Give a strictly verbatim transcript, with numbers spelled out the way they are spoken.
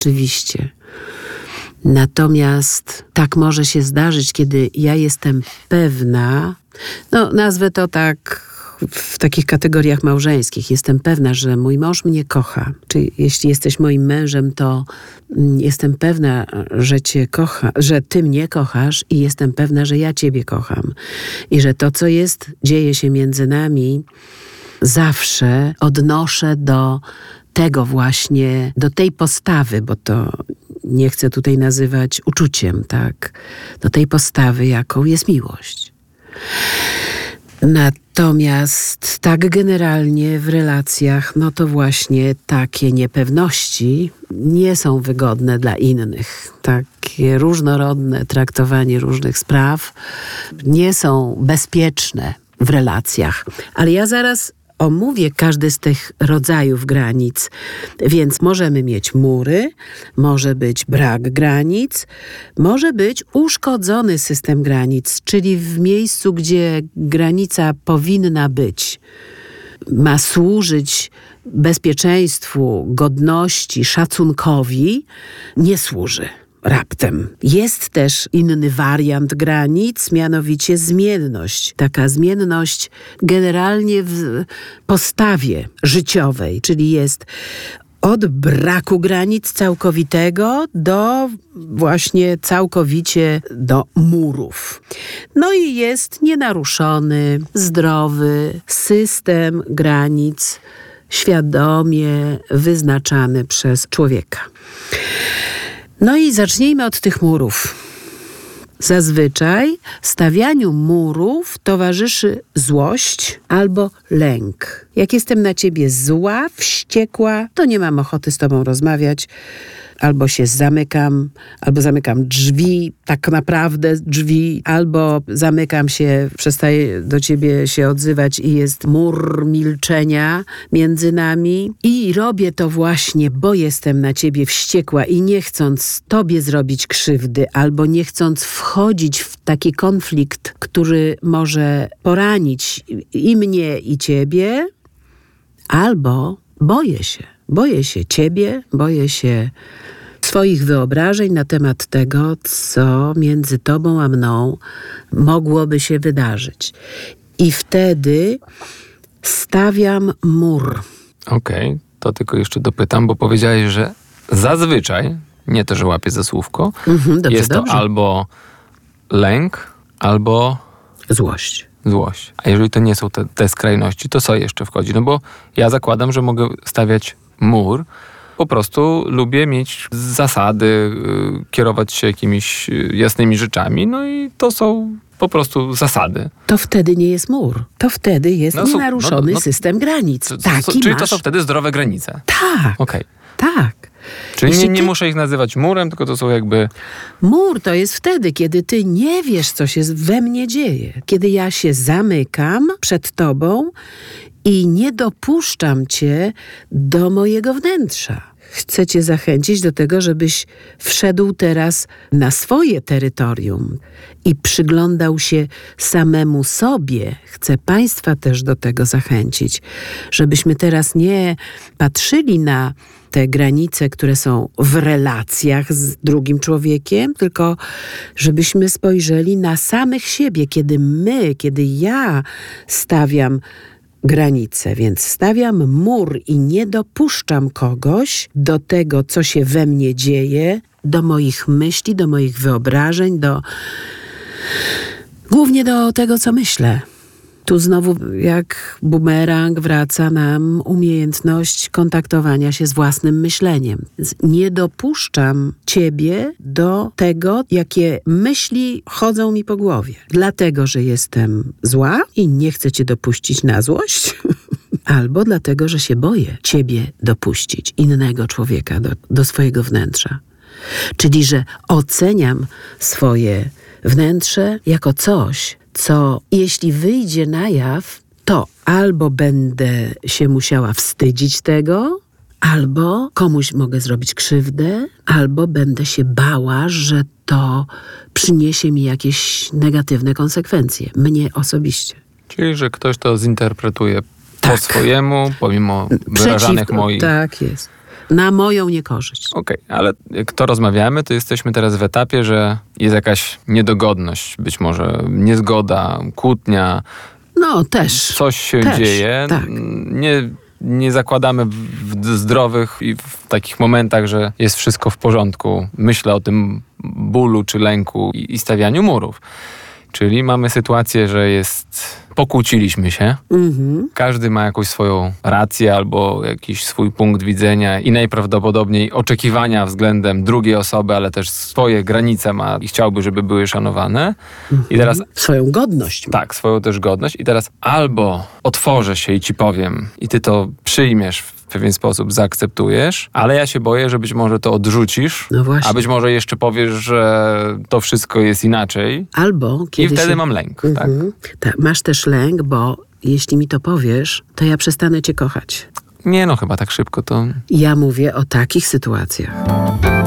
Oczywiście. Natomiast tak może się zdarzyć, kiedy ja jestem pewna, no nazwę to tak w takich kategoriach małżeńskich. Jestem pewna, że mój mąż mnie kocha. Czy jeśli jesteś moim mężem, to jestem pewna, że cię kocha, że ty mnie kochasz i jestem pewna, że ja ciebie kocham. I że to, co jest, dzieje się między nami, zawsze odnoszę do tego właśnie, do tej postawy, bo to nie chcę tutaj nazywać uczuciem, tak? Do tej postawy, jaką jest miłość. Natomiast tak generalnie w relacjach, no to właśnie takie niepewności nie są wygodne dla innych. Takie różnorodne traktowanie różnych spraw nie są bezpieczne w relacjach. Ale ja zaraz omówię każdy z tych rodzajów granic, więc możemy mieć mury, może być brak granic, może być uszkodzony system granic, czyli w miejscu, gdzie granica powinna być, ma służyć bezpieczeństwu, godności, szacunkowi, nie służy. Raptem. Jest też inny wariant granic, mianowicie zmienność. Taka zmienność generalnie w postawie życiowej, czyli jest od braku granic całkowitego do właśnie całkowicie do murów. No i jest nienaruszony, zdrowy system granic, świadomie wyznaczany przez człowieka. No i zacznijmy od tych murów. Zazwyczaj stawianiu murów towarzyszy złość albo lęk. Jak jestem na ciebie zła, wściekła, to nie mam ochoty z tobą rozmawiać. Albo się zamykam, albo zamykam drzwi, tak naprawdę drzwi, albo zamykam się, przestaję do ciebie się odzywać i jest mur milczenia między nami. I robię to właśnie, bo jestem na ciebie wściekła i nie chcąc tobie zrobić krzywdy, albo nie chcąc wchodzić w taki konflikt, który może poranić i mnie, i ciebie, albo boję się. Boję się ciebie, boję się swoich wyobrażeń na temat tego, co między tobą a mną mogłoby się wydarzyć. I wtedy stawiam mur. Okej, okay, to tylko jeszcze dopytam, bo powiedziałeś, że zazwyczaj, nie to, że łapię za słówko, Mhm, dobrze, jest to dobrze. albo lęk, albo złość. Złość. A jeżeli to nie są te, te skrajności, to co jeszcze wchodzi? No bo ja zakładam, że mogę stawiać mur. Po prostu lubię mieć zasady, yy, kierować się jakimiś jasnymi rzeczami. No i to są po prostu zasady. To wtedy nie jest mur. To wtedy jest no, nienaruszony no, no, system granic. To, Taki to, czyli masz. to są wtedy zdrowe granice. Tak. Okej. Tak. Czyli nie, nie ty... muszę ich nazywać murem, tylko to są jakby... Mur to jest wtedy, kiedy ty nie wiesz, co się we mnie dzieje. Kiedy ja się zamykam przed tobą i nie dopuszczam cię do mojego wnętrza. Chcę cię zachęcić do tego, żebyś wszedł teraz na swoje terytorium i przyglądał się samemu sobie. Chcę państwa też do tego zachęcić, żebyśmy teraz nie patrzyli na te granice, które są w relacjach z drugim człowiekiem, tylko żebyśmy spojrzeli na samych siebie, kiedy my, kiedy ja stawiam granice, więc stawiam mur i nie dopuszczam kogoś do tego, co się we mnie dzieje, do moich myśli, do moich wyobrażeń, do głównie do tego, co myślę. Tu znowu jak bumerang wraca nam umiejętność kontaktowania się z własnym myśleniem. Więc nie dopuszczam ciebie do tego, jakie myśli chodzą mi po głowie. Dlatego, że jestem zła i nie chcę cię dopuścić na złość, albo dlatego, że się boję ciebie dopuścić, innego człowieka do, do swojego wnętrza. Czyli, że oceniam swoje wnętrze jako coś, co jeśli wyjdzie na jaw, to albo będę się musiała wstydzić tego, albo komuś mogę zrobić krzywdę, albo będę się bała, że to przyniesie mi jakieś negatywne konsekwencje. Mnie osobiście. Czyli, że ktoś to zinterpretuje tak. po swojemu, pomimo wyrażanych Przeciwko, moich... Tak jest. Na moją niekorzyść. Okej, okay, ale jak to rozmawiamy, to jesteśmy teraz w etapie, że jest jakaś niedogodność, być może niezgoda, kłótnia. No też. Coś się też, dzieje. Tak. Nie, nie zakładamy w zdrowych i w takich momentach, że jest wszystko w porządku. Myślę o tym bólu czy lęku i, i stawianiu murów. Czyli mamy sytuację, że jest... Pokłóciliśmy się. Mhm. Każdy ma jakąś swoją rację albo jakiś swój punkt widzenia i najprawdopodobniej oczekiwania względem drugiej osoby, ale też swoje granice ma i chciałby, żeby były szanowane. Mhm. I teraz... Swoją godność. Tak, swoją też godność. I teraz albo otworzę się i ci powiem i ty to przyjmiesz w pewien sposób, zaakceptujesz, ale ja się boję, że być może to odrzucisz, no właśnie. A być może jeszcze powiesz, że to wszystko jest inaczej. Albo kiedy I wtedy się... mam lęk. Mhm. Tak? Tak, masz też lęk, bo jeśli mi to powiesz, to ja przestanę cię kochać. Nie no, chyba tak szybko to... Ja mówię o takich sytuacjach.